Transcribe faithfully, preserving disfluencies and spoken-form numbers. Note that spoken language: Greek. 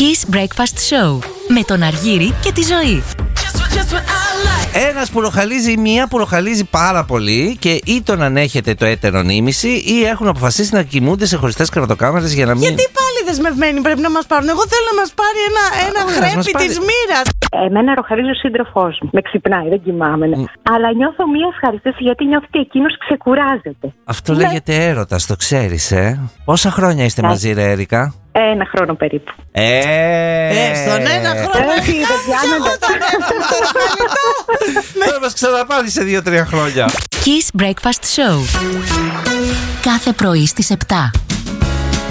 Kiss Breakfast Show με τον Αργύρη και τη Ζωή. Ένας πουροχαλίζει, μία πουροχαλίζει πάρα πολύ και ή τον ανέχεται το έτερον ήμιση ή έχουν αποφασίσει να κοιμούνται σε χωριστές κρατοκάμερες για να μην... Γιατί πάλι δεσμευμένοι πρέπει να μας πάρουν? Εγώ θέλω να μας πάρει ένα, ένα Ωραία, χρέπι πάρει... της μοίρας. Εμένα ροχαρίζει ο σύντροφός μου. Με ξυπνάει, δεν κοιμάμαι. Mm. Αλλά νιώθω μία ευχαριστήση γιατί νιώθω ότι εκείνος ξεκουράζεται. Αυτό ναι. λέγεται έρωτας, το ξέρεις, ε? Πόσα χρόνια είστε yeah. μαζί, ρε Έρικα? Ένα χρόνο περίπου. Ε, ε στον ένα χρόνο. Θα μας ξαναπάρει σε δύο-τρία χρόνια. Kiss Breakfast Show. Κάθε πρωί στις επτά.